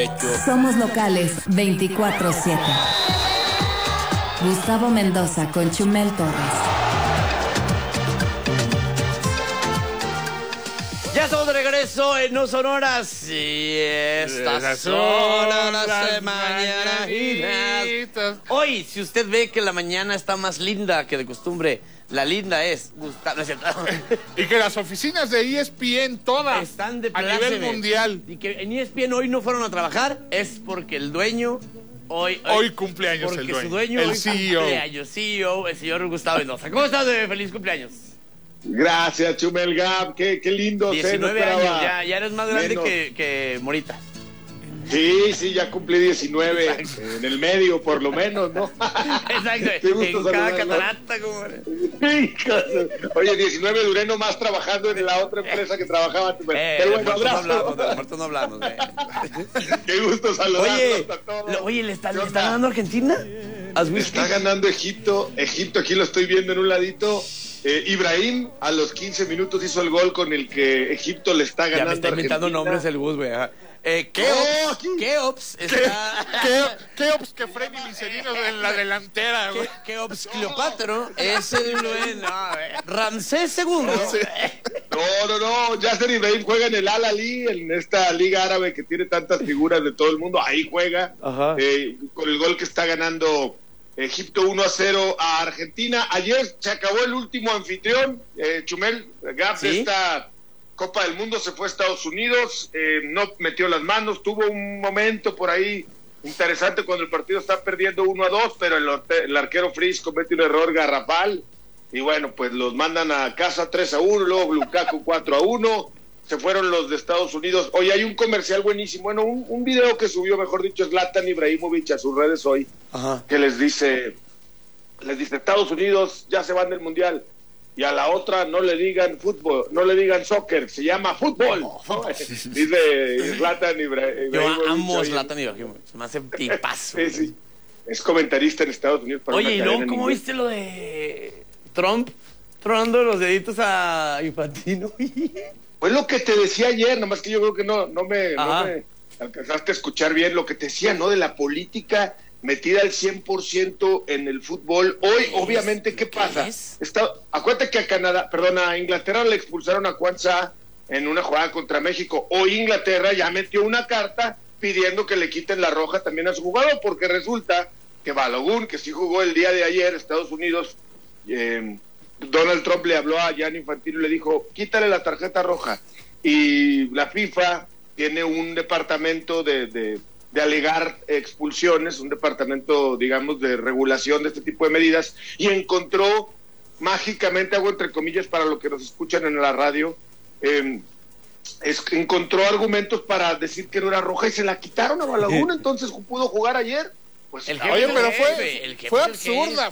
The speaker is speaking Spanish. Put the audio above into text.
pecho. Somos locales 24/7. Gustavo Mendoza con Chumel Torres. Ya estamos de regreso en No Son Horas. Y estas son horas de mañanitas. Hoy, si usted ve que la mañana está más linda que de costumbre, la linda es Gustavo. Y que las oficinas de ESPN todas están de a nivel mundial. Y que en ESPN hoy no fueron a trabajar es porque el dueño hoy cumpleaños porque el dueño. Su dueño el hoy CEO. cumpleaños, CEO, el señor Gustavo Mendoza. ¿Cómo estás, bebé? Feliz cumpleaños. Gracias, Chumel Gab, qué lindo. 19 años, ya eres más grande que Morita. Sí, ya cumplí 19, en el medio por lo menos, ¿no? Exacto, en cada catarata. Como... Oye, 19 duré nomás trabajando en la otra empresa que trabajaba. Pero bueno, abrazo. De la muerte no hablamos, Qué gusto saludarlos a todos. Oye, ¿le está ganando Argentina? Está ganando Egipto, aquí lo estoy viendo en un ladito. Ibrahim a los 15 minutos hizo el gol con el que Egipto le está ganando. Ya me está inventando nombres el bus, güey. Keops está... Keops que Freddy Miserino en la delantera, güey. Keops Cleopatra es el... Ramsés II. No, Yasser Ibrahim juega en el Al Ahly, en esta liga árabe que tiene tantas figuras de todo el mundo. Ahí juega, con el gol que está ganando Egipto 1-0 a Argentina. Ayer se acabó el último anfitrión, Chumel Gap, de esta Copa del Mundo, se fue a Estados Unidos, no metió las manos, tuvo un momento por ahí interesante cuando el partido está perdiendo 1-2, pero el arquero Fritz comete un error garrafal, y bueno, pues los mandan a casa 3-1, luego Lukaku 4-1, se fueron los de Estados Unidos. Hoy hay un comercial buenísimo, bueno, un video que subió, mejor dicho, Zlatan Ibrahimovic a sus redes hoy, que les dice, Estados Unidos ya se van del Mundial, y a la otra no le digan fútbol, no le digan soccer, se llama fútbol. Dice Zlatan Ibrahimovic. Yo amo Zlatan Ibrahimovic, se me hace tipazo. Sí. Es comentarista en Estados Unidos. Oye, ¿y luego cómo viste lo de Trump tronando los deditos a Infantino? Pues lo que te decía ayer, nomás que yo creo que no me alcanzaste a escuchar bien lo que te decía, ¿no? De la política metida al 100% en el fútbol. Hoy, obviamente, ¿qué pasa? Acuérdate que a Inglaterra le expulsaron a Kwanzaa en una jugada contra México. Hoy Inglaterra ya metió una carta pidiendo que le quiten la roja también a su jugador, porque resulta que Balogun, que sí jugó el día de ayer, Estados Unidos, Donald Trump le habló a Gianni Infantino y le dijo, quítale la tarjeta roja. Y la FIFA tiene un departamento de alegar expulsiones, un departamento, digamos, de regulación de este tipo de medidas, y encontró mágicamente, hago entre comillas para lo que nos escuchan en la radio, encontró argumentos para decir que no era roja y se la quitaron a Balogun, entonces pudo jugar ayer. Pues, oye, pero fue absurda,